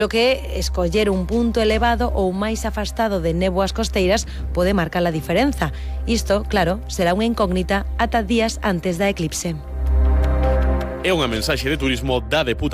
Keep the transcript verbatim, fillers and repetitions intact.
Lo que escoller un punto elevado ou máis afastado de néboas costeiras pode marcar a diferenza. Isto, claro, será unha incógnita ata días antes da eclipse. É unha mensaxe de turismo da Deputación